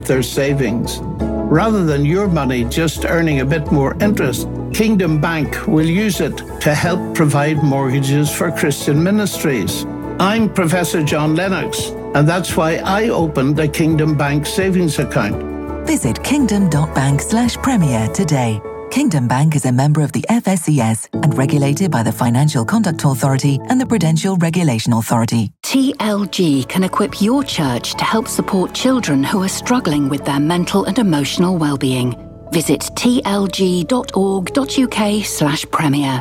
their savings. Rather than your money just earning a bit more interest, Kingdom Bank will use it to help provide mortgages for Christian ministries. I'm Professor John Lennox, and that's why I opened a Kingdom Bank savings account. Visit kingdom.bank/premier today. Kingdom Bank is a member of the FSCS and regulated by the Financial Conduct Authority and the Prudential Regulation Authority. TLG can equip your church to help support children who are struggling with their mental and emotional well-being. Visit tlg.org.uk/premier.